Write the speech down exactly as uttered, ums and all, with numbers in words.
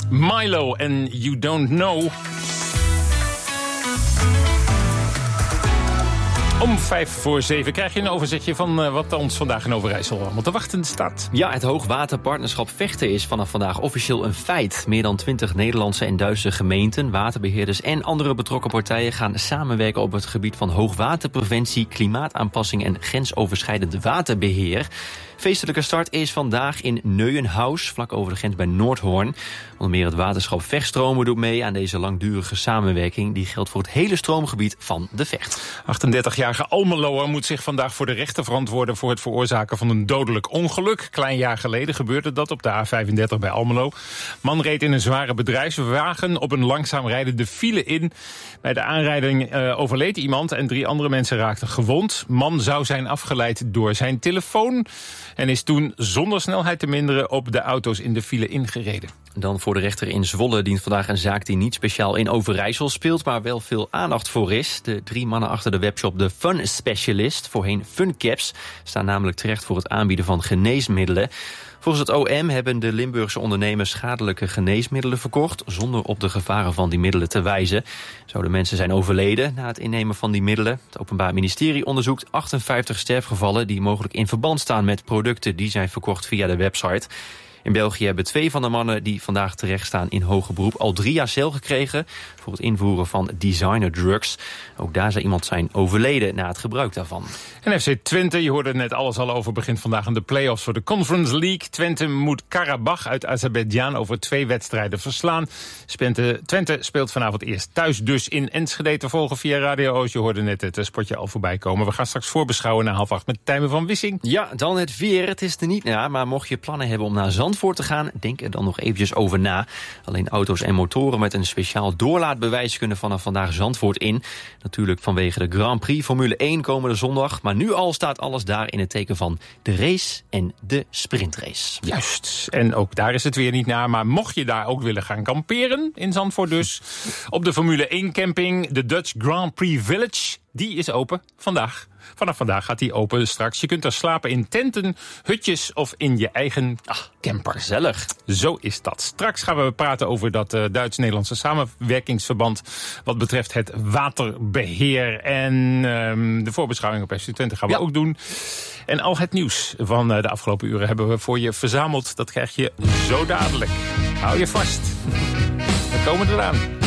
Milo en You Don't Know. Om vijf voor zeven krijg je een overzichtje van uh, wat ons vandaag in Overijssel allemaal te wachten staat. Ja, het Hoogwaterpartnerschap Vechten is vanaf vandaag officieel een feit. Meer dan twintig Nederlandse en Duitse gemeenten, waterbeheerders en andere betrokken partijen gaan samenwerken op het gebied van hoogwaterpreventie, klimaataanpassing en grensoverschrijdend waterbeheer. Feestelijke start is vandaag in Neuenhaus, vlak over de grens bij Noordhoorn. Onder meer het waterschap Vechtstromen doet mee aan deze langdurige samenwerking. Die geldt voor het hele stroomgebied van de Vecht. achtendertigjarige Almeloer moet zich vandaag voor de rechter verantwoorden voor het veroorzaken van een dodelijk ongeluk. Klein jaar geleden gebeurde dat op de A vijfendertig bij Almelo. Man reed in een zware bedrijfswagen op een langzaam rijdende file in. Bij de aanrijding uh, overleed iemand en drie andere mensen raakten gewond. Man zou zijn afgeleid door zijn telefoon en is toen zonder snelheid te minderen op de auto's in de file ingereden. Dan voor de rechter in Zwolle dient vandaag een zaak die niet speciaal in Overijssel speelt, maar wel veel aandacht voor is. De drie mannen achter de webshop The Fun Specialist, voorheen Funcaps, staan namelijk terecht voor het aanbieden van geneesmiddelen. Volgens het O M hebben de Limburgse ondernemers schadelijke geneesmiddelen verkocht, zonder op de gevaren van die middelen te wijzen. Zouden mensen zijn overleden na het innemen van die middelen. Het Openbaar Ministerie onderzoekt achtenvijftig sterfgevallen die mogelijk in verband staan met producten die zijn verkocht via de website. In België hebben twee van de mannen die vandaag terecht staan in hoger beroep al drie jaar cel gekregen voor het invoeren van designer drugs. Ook daar zou iemand zijn overleden na het gebruik daarvan. En F C Twente, je hoorde net alles al over, begint vandaag aan de play-offs voor de Conference League. Twente moet Karabach uit Azerbeidzjan over twee wedstrijden verslaan. Twente speelt vanavond eerst thuis dus in Enschede te volgen via Radio Oost. Je hoorde net het spotje al voorbij komen. We gaan straks voorbeschouwen na half acht met Tijmen van Wissing. Ja, dan het weer. Het is er niet naar, maar mocht je plannen hebben om naar Zandvoort te gaan, denk er dan nog eventjes over na. Alleen auto's en motoren met een speciaal doorlaatbewijs kunnen vanaf vandaag Zandvoort in. Natuurlijk vanwege de Grand Prix Formule één komende zondag. Maar nu al staat alles daar in het teken van de race en de sprintrace. Juist. En ook daar is het weer niet naar. Maar mocht je daar ook willen gaan kamperen, in Zandvoort dus, op de Formule één camping, de Dutch Grand Prix Village, die is open vandaag. Vanaf vandaag gaat die open straks. Je kunt er slapen in tenten, hutjes of in je eigen Ach, camper. Gezellig. Zo is dat. Straks gaan we praten over dat uh, Duits-Nederlandse samenwerkingsverband wat betreft het waterbeheer. En um, de voorbeschouwing op F C Twente gaan we ja. ook doen. En al het nieuws van uh, de afgelopen uren hebben we voor je verzameld. Dat krijg je zo dadelijk. Hou je vast. We komen eraan.